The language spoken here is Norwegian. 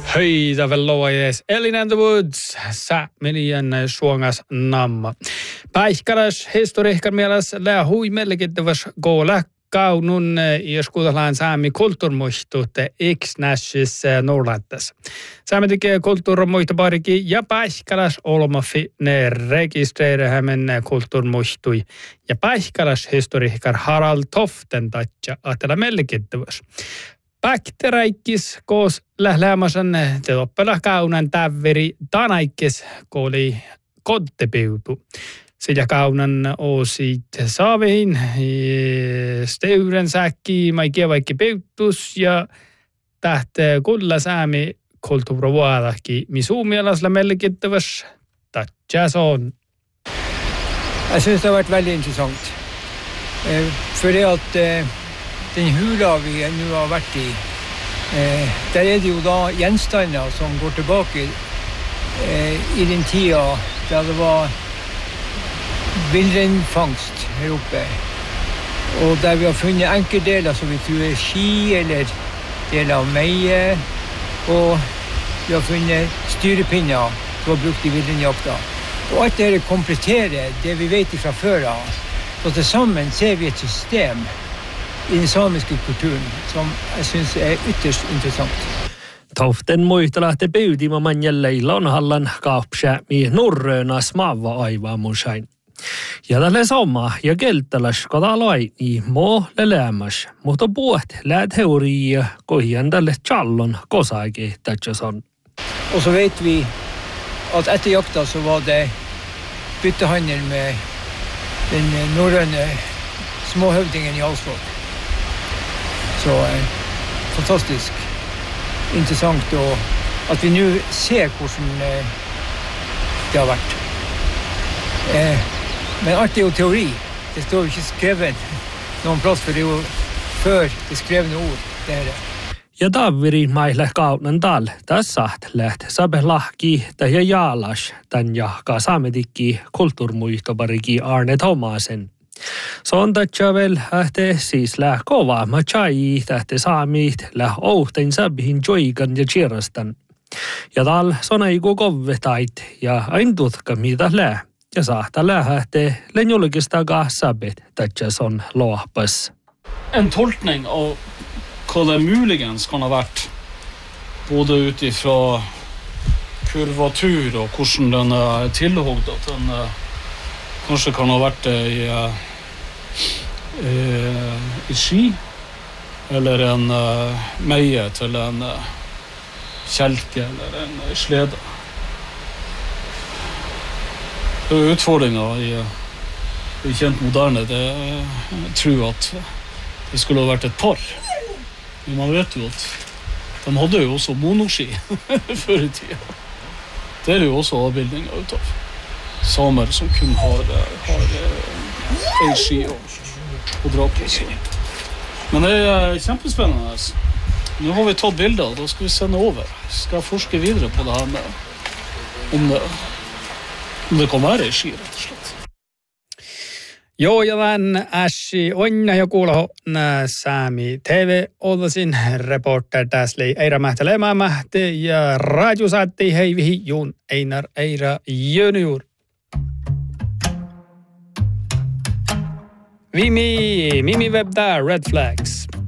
Hei, det er loies. Elin and the Woods, Million suongas namma. Päihkäläs historiikkan mielessä lää hui merkittäväs goola kaunun jos kuutellaan saami kulttuurmuistuutte X-Nashis Norlantas. Saami tekee kulttuurmuistoparikin ja Päihkäläs olmafi ne rekisteerihämen kulttuurmuistui. Ja Päihkäläs historiikkan Harald Toften tatja atella merkittäväs. Päkteräikkis koos lählämäsen te oppela kaunan tävveri tanaikkis kooli koddepiutu. Sillä kaunan oosit saaviin, steyren säkki, maikia vaikki piutus ja tähtä kulla säämi kulttuuravuadakin. Misuu mielasla merkittäväs tatjas on. Jeg synes det har vært veldig interessant. Fordi at den hula vi nu har vært i, der er det jo da gjenstander som går tilbake i den tida da det var villreinfangst her oppe. Og der vi har funnet enkeltdeler som vi tror er ski eller deler av meie, og vi har funnet styrepinner som var brukt i villreinjakta. Og alt det kompletterer det vi vet fra før av. Så til sammen ser vi et system i den samiske kulturen, som jeg synes er ytterst interessant. Toften muistelahti pyydimme manjelle Lonhallan kaupsäämi nurröönä smaava aivaamusain. Ja tälle sama ja keltalas kadalai i mo lelämäs, mutta puhet läät heuria kohian tälle challon kosaiki tätsäson. Og så vet vi at etter jakta så var det byttehandel med den norrøne småhøvdingen i Alsvåg. Så fantastisk interessant og at vi nu ser hvordan det har vært. Men alt er jo teori. Det står jo ikke skrevet noen plass, for det er jo før det skrevne ord. Det er det. Ja tavviri maille kaunan tal, tässä läht sabe lahki ja jaalas tän jahka saametikki kulttuurmuistopariki Arne Thomasen. Se on tätsävel ähte siis läh kova machai tähte saamit läh ohten sabihin joikan ja chirastan. Ja tal sonaiku kovvetait ja aintutka mitä läh. Ja saahta lähte lenjulkistaga sabit tätsäs on lohpas. En tolkning av hva det muligens kan ha vært, både utifra kurvatur og hvordan den er tilhogd, at den kanskje kan ha vært i ski, eller en meie til en kjelke eller en slede. Det er utfordringer i kjent moderne, det tror at det skulle ha vært et par. Men man vet jo at de hadde jo også monoski før i tida. Det er jo også avbildninger utav samer som kun har en ski og dra på seg. Men det er kjempespennende. Nå har vi tatt bilder, da skal vi sende over. Skal jeg forske videre på det her med om det kan være en ski, rett og slett. Joo, ja tämän ässi onna ja kuulo Saami TV ollasin reporter tässä Eira Mähtälä-Mähti ja radiosaatti heivihi Jun Einar Eira Junior. Mimi webda Red Flags.